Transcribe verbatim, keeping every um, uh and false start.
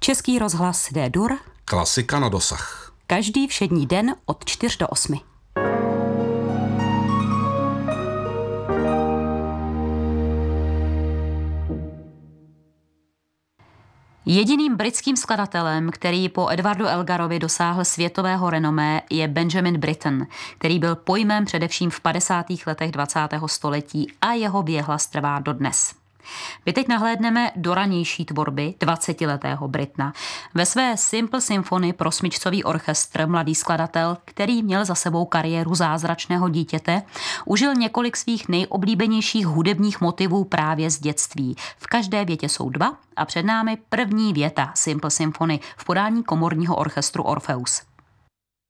Český rozhlas D-dur. Klasika na dosah. Každý všední den od čtyř do osmi. Jediným britským skladatelem, který po Edwardu Elgarovi dosáhl světového renomé, je Benjamin Britten, který byl pojmem především v padesátých letech dvacátého století a jeho věhlas trvá dodnes. My teď nahlédneme do ranější tvorby dvacetiletého Brittona. Ve své Simple Symphony pro smyčcový orchestr mladý skladatel, který měl za sebou kariéru zázračného dítěte, užil několik svých nejoblíbenějších hudebních motivů právě z dětství. V každé větě jsou dva a před námi první věta Simple Symphony v podání komorního orchestru Orpheus.